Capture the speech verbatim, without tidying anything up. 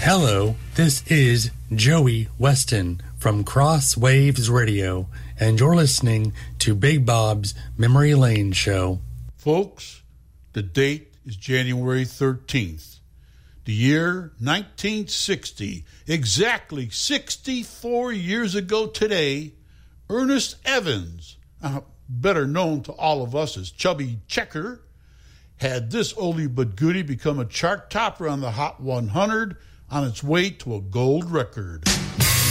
Hello, this is Joey Weston from Cross Waves Radio, and you're listening to Big Bob's Memory Lane Show. Folks, the date is January thirteenth. The year nineteen sixty, exactly sixty-four years ago today, Ernest Evans, uh, better known to all of us as Chubby Checker, had this oldie but goodie become a chart topper on the Hot one hundred on its way to a gold record.